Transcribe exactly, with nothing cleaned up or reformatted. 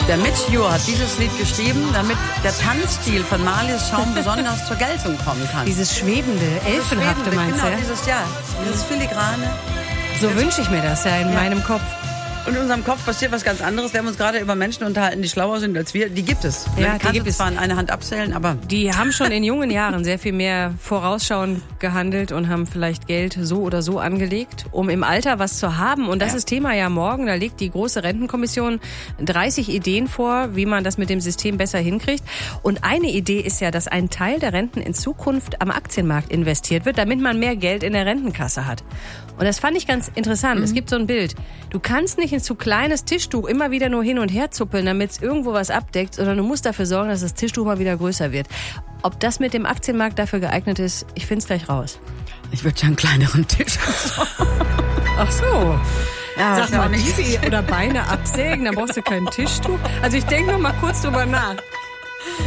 Der Mitch Ure hat dieses Lied geschrieben, damit der Tanzstil von Marlies Schaum besonders zur Geltung kommen kann. Dieses schwebende, elfenhafte Schwebende, meinst du? Genau, Ja? dieses, ja, dieses filigrane. So wünsche ich mir das ja in Ja. meinem Kopf. Und in unserem Kopf passiert was ganz anderes. Wir haben uns gerade über Menschen unterhalten, die schlauer sind als wir. Die gibt es. Ja, Man die kann gibt sie es. zwar in eine Hand abzählen, aber... Die haben schon in jungen Jahren sehr viel mehr vorausschauend gehandelt und haben vielleicht Geld so oder so angelegt, um im Alter was zu haben. Und das Ja. ist Thema ja morgen. Da legt die große Rentenkommission dreißig Ideen vor, wie man das mit dem System besser hinkriegt. Und eine Idee ist ja, dass ein Teil der Renten in Zukunft am Aktienmarkt investiert wird, damit man mehr Geld in der Rentenkasse hat. Und das fand ich ganz interessant. Mhm. Es gibt so ein Bild. Du kannst nicht ein zu kleines Tischtuch immer wieder nur hin und her zuppeln, damit es irgendwo was abdeckt, sondern du musst dafür sorgen, dass das Tischtuch mal wieder größer wird. Ob das mit dem Aktienmarkt dafür geeignet ist, ich find's gleich raus. Ich würde schon einen kleineren Tisch. Ach so. Ja, Sag ist ja mal, auch nicht- diese oder Beine absägen, dann brauchst du kein Tischtuch. Also ich denke noch mal kurz drüber nach.